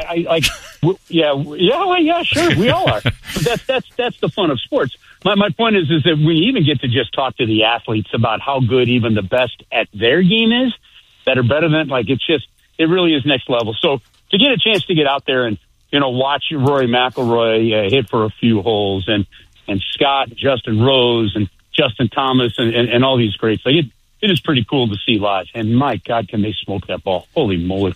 sure, we all are. But that's the fun of sports. My point is that when you even get to just talk to the athletes about how good even the best at their game is, that are better than, it really is next level. So to get a chance to get out there and, watch Rory McIlroy hit for a few holes and Scott, Justin Rose and Justin Thomas and all these greats, it is pretty cool to see live. And my God, can they smoke that ball? Holy moly.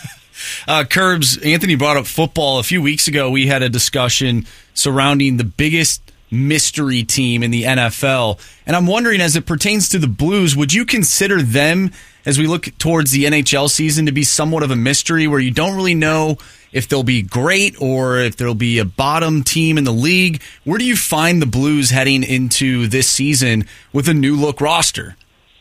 Curbs, Anthony brought up football. A few weeks ago, we had a discussion surrounding the biggest mystery team in the NFL. And I'm wondering, as it pertains to the Blues, would you consider them, as we look towards the NHL season, to be somewhat of a mystery where you don't really know if they'll be great or if there'll be a bottom team in the league? Where do you find the Blues heading into this season with a new look roster?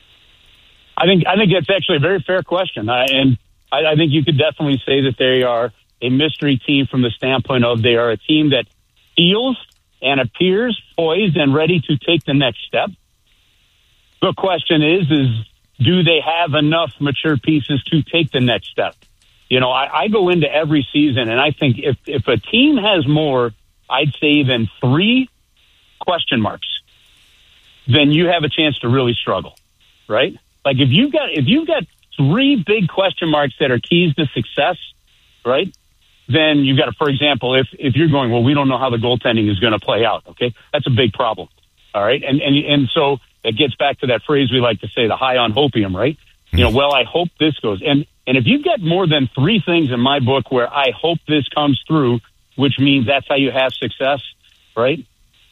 I think that's actually a very fair question. And I think you could definitely say that they are a mystery team from the standpoint of they are a team that feels and appears poised and ready to take the next step. The question is do they have enough mature pieces to take the next step? I go into every season, and I think if a team has more, I'd say, than 3 question marks, then you have a chance to really struggle, right? Like if you've got 3 big question marks that are keys to success, right? Then you've got to, for example, if you're going, well, we don't know how the goaltending is going to play out, okay? That's a big problem, all right? And so it gets back to that phrase we like to say, the high on hopium, right? Well, I hope this goes. And if you've got more than 3 things in my book where I hope this comes through, which means that's how you have success, right?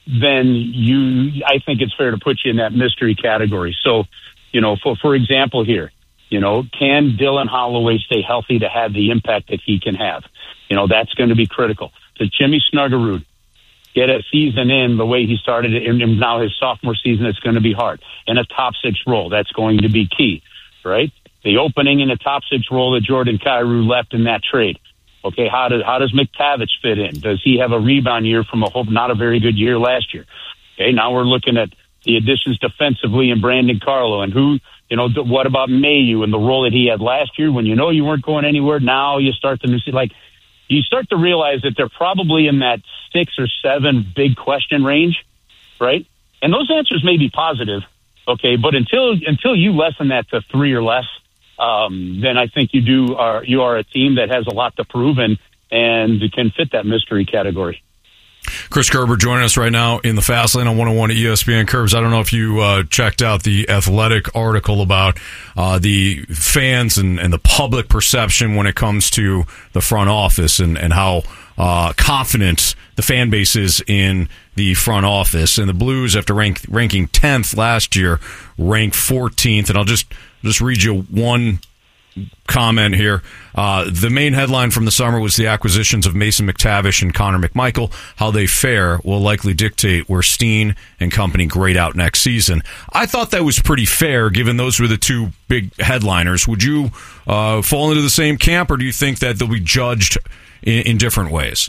Then I think it's fair to put you in that mystery category. So, for example here, can Dylan Holloway stay healthy to have the impact that he can have? That's going to be critical. Does Jimmy Snuggerud get a season in the way he started it, and now his sophomore season, it's going to be hard. In a top 6 role, that's going to be key, right? The opening in a top 6 role that Jordan Kyrou left in that trade. Okay, how does McTavish fit in? Does he have a rebound year from not a very good year last year? Okay, now we're looking at the additions defensively in Brandon Carlo and what about Mayu and the role that he had last year when you weren't going anywhere? Now you start to see, you start to realize that they're probably in that 6 or 7 big question range, right? And those answers may be positive, okay, but until you lessen that to 3 or less, then I think you are a team that has a lot to prove and can fit that mystery category. Chris Kerber joining us right now in the Fast Lane on 101 at ESPN. Curbs, I don't know if you checked out the Athletic article about the fans and the public perception when it comes to the front office and how confident the fan base is in the front office. And the Blues, after ranking 10th last year, ranked 14th. And I'll just read you one comment here. The main headline from the summer was the acquisitions of Mason McTavish and Connor McMichael. How they fare will likely dictate where Steen and company grade out next season. I thought that was pretty fair, given those were the 2 big headliners. Would you fall into the same camp, or do you think that they'll be judged in different ways?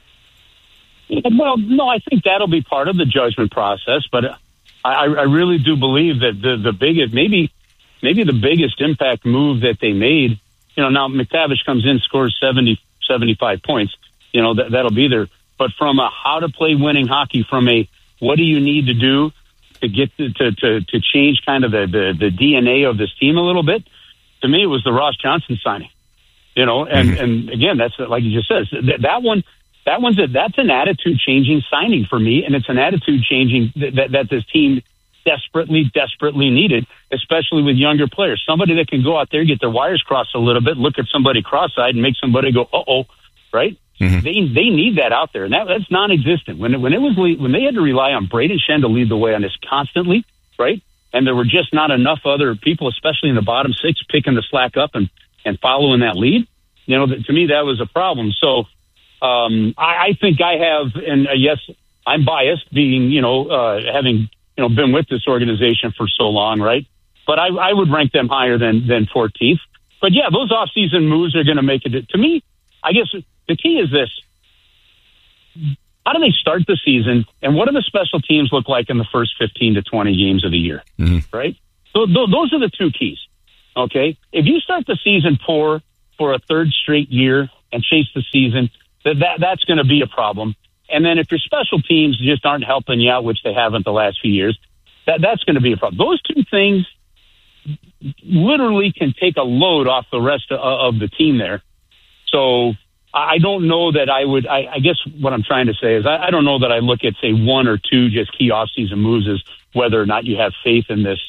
Well, no, I think that'll be part of the judgment process, but I really do believe that the biggest, maybe the biggest impact move that they made, now McTavish comes in, scores 70, 75 points, that'll be there. But from a how to play winning hockey, from a what do you need to do to get to change kind of the DNA of this team a little bit, to me it was the Ross Johnson signing, and again, that's like you just said, that's an attitude changing signing for me, and it's an attitude changing that this team desperately needed, especially with younger players. Somebody that can go out there, get their wires crossed a little bit, look at somebody cross-eyed and make somebody go, uh-oh, right? Mm-hmm. They need that out there, and that's non-existent. When they had to rely on Braden Shen to lead the way on this constantly, right? And there were just not enough other people, especially in the bottom 6, picking the slack up and following that lead. To me, that was a problem. So I think I have, and yes, I'm biased, being, having been with this organization for so long, right? But I would rank them higher than 14th. But yeah, those off-season moves are going to make it. To me, I guess the key is this: how do they start the season, and what do the special teams look like in the first 15 to 20 games of the year, right? So those are the 2 keys. Okay, if you start the season poor for a 3rd straight year and chase the season, that's going to be a problem. And then if your special teams just aren't helping you out, which they haven't the last few years, that's going to be a problem. Those two things literally can take a load off the rest of the team there. So I don't know that I guess what I'm trying to say is I don't know that I look at, say, one or two just key offseason moves as whether or not you have faith in this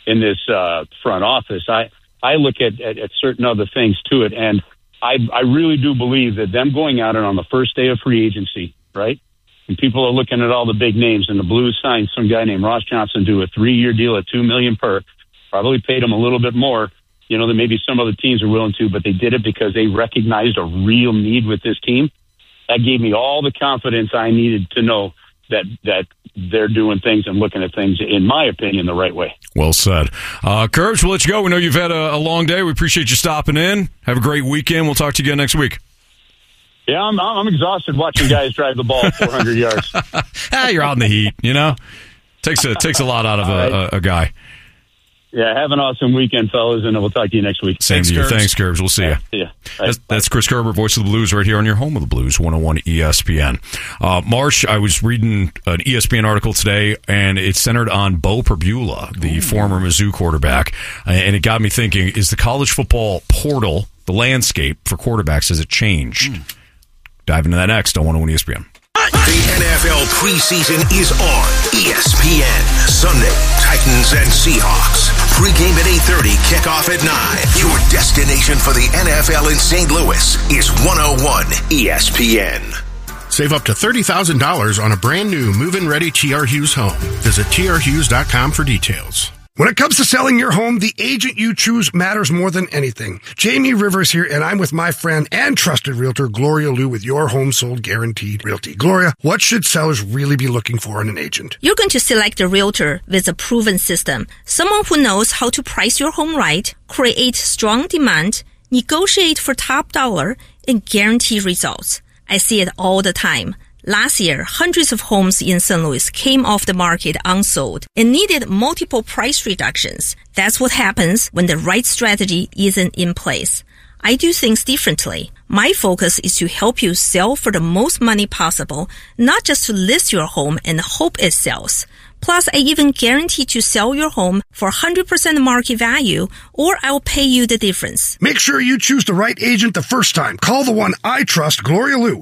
front office. I look at certain other things to it, and I really do believe that them going out and on the first day of free agency, right? And people are looking at all the big names, and the Blues signed some guy named Ross Johnson to a 3-year deal at $2 million per. Probably paid him a little bit more, than maybe some other teams are willing to, but they did it because they recognized a real need with this team. That gave me all the confidence I needed to know that they're doing things and looking at things, in my opinion, the right way. Well said. Curbs, we'll let you go. We know you've had a long day. We appreciate you stopping in. Have a great weekend. We'll talk to you again next week. Yeah, I'm exhausted watching guys drive the ball 400 yards. You're out in the heat, Takes a lot out of a guy. Yeah, have an awesome weekend, fellas, and we'll talk to you next week. Same to you. Thanks, Curbs. We'll see you. Yeah. That's Chris Kerber, voice of the Blues, right here on your home of the Blues, 101 ESPN. Marsh, I was reading an ESPN article today, and it centered on Bo Perbula, the former Mizzou quarterback, and it got me thinking, is the college football portal, the landscape for quarterbacks, has it changed? Dive into that next on 101 ESPN. The NFL preseason is on ESPN. Sunday, Titans and Seahawks. Pre-game at 8:30, kickoff at 9. Your destination for the NFL in St. Louis is 101 ESPN. Save up to $30,000 on a brand new move-in ready TR Hughes home. Visit trhughes.com for details. When it comes to selling your home, the agent you choose matters more than anything. Jamie Rivers here, and I'm with my friend and trusted realtor, Gloria Liu, with Your Home Sold Guaranteed Realty. Gloria, what should sellers really be looking for in an agent? You're going to select a realtor with a proven system, someone who knows how to price your home right, create strong demand, negotiate for top dollar, and guarantee results. I see it all the time. Last year, hundreds of homes in St. Louis came off the market unsold and needed multiple price reductions. That's what happens when the right strategy isn't in place. I do things differently. My focus is to help you sell for the most money possible, not just to list your home and hope it sells. Plus, I even guarantee to sell your home for 100% market value, or I'll pay you the difference. Make sure you choose the right agent the first time. Call the one I trust, Gloria Liu,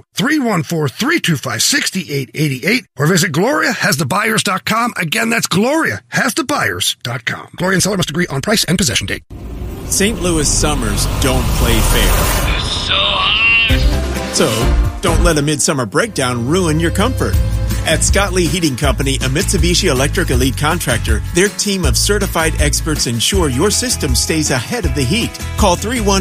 314-325-6888, or visit GloriaHasTheBuyers.com. Again, that's GloriaHasTheBuyers.com. Gloria and seller must agree on price and possession date. St. Louis summers don't play fair. It's so hot. So, don't let a midsummer breakdown ruin your comfort. At Scott Lee Heating Company, a Mitsubishi Electric Elite contractor, their team of certified experts ensure your system stays ahead of the heat. Call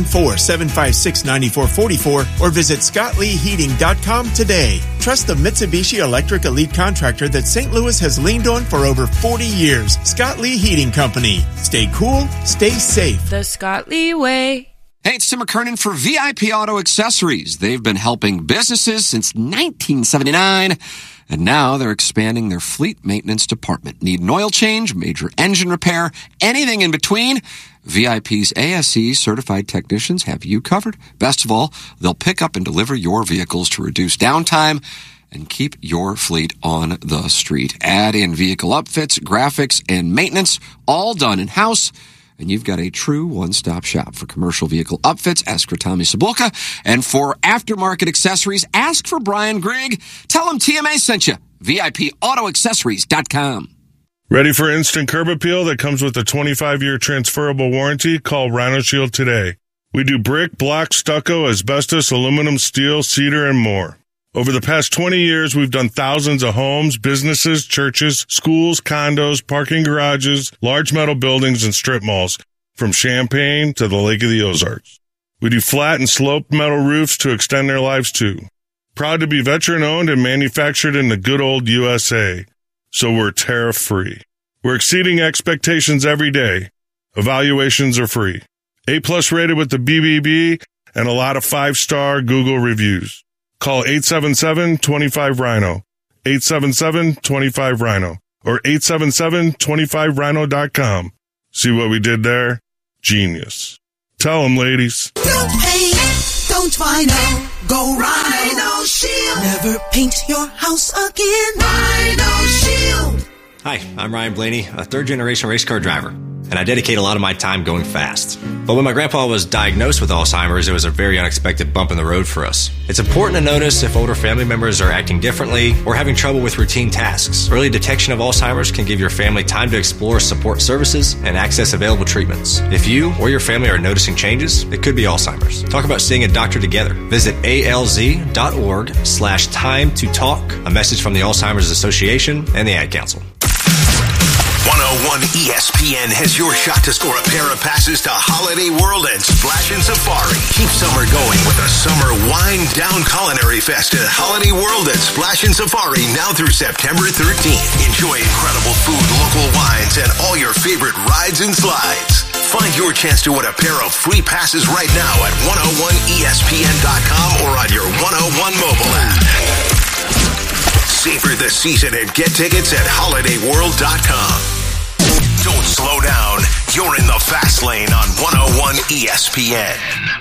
314-756-9444 or visit ScottLeeHeating.com today. Trust the Mitsubishi Electric Elite contractor that St. Louis has leaned on for over 40 years. Scott Lee Heating Company. Stay cool, stay safe. The Scott Lee way. Hey, it's Tim McKernan for VIP Auto Accessories. They've been helping businesses since 1979. And now they're expanding their fleet maintenance department. Need an oil change, major engine repair, anything in between? VIP's ASE certified technicians have you covered. Best of all, they'll pick up and deliver your vehicles to reduce downtime and keep your fleet on the street. Add in vehicle upfits, graphics, and maintenance, all done in-house. And you've got a true one-stop shop for commercial vehicle upfits. Ask for Tommy Sabulka. And for aftermarket accessories, ask for Brian Grigg. Tell him TMA sent you. VIPAutoaccessories.com. Ready for instant curb appeal that comes with a 25-year transferable warranty? Call Rhino Shield today. We do brick, block, stucco, asbestos, aluminum, steel, cedar, and more. Over the past 20 years, we've done thousands of homes, businesses, churches, schools, condos, parking garages, large metal buildings, and strip malls, from Champaign to the Lake of the Ozarks. We do flat and sloped metal roofs to extend their lives too. Proud to be veteran-owned and manufactured in the good old USA, so we're tariff-free. We're exceeding expectations every day. Evaluations are free. A+ rated with the BBB and a lot of 5-star Google reviews. Call 877-25-RHINO, 877-25-RHINO, or 877-25rhino.com. See what we did there? Genius. Tell them, ladies. Don't pay Don't Rhino, go Rhino Shield. Never paint your house again. Rhino Shield. Hi, I'm Ryan Blaney, a third-generation race car driver, and I dedicate a lot of my time going fast. But when my grandpa was diagnosed with Alzheimer's, it was a very unexpected bump in the road for us. It's important to notice if older family members are acting differently or having trouble with routine tasks. Early detection of Alzheimer's can give your family time to explore support services and access available treatments. If you or your family are noticing changes, it could be Alzheimer's. Talk about seeing a doctor together. Visit alz.org/time to talk. A message from the Alzheimer's Association and the Ad Council. 101 ESPN has your shot to score a pair of passes to Holiday World and Splash and Safari. Keep summer going with a summer wind down culinary fest at Holiday World and Splash and Safari now through September 13th. Enjoy incredible food, local wines, and all your favorite rides and slides. Find your chance to win a pair of free passes right now at 101ESPN.com or on your 101 mobile app. Savor the season and get tickets at holidayworld.com. Don't slow down. You're in the fast lane on 101 ESPN.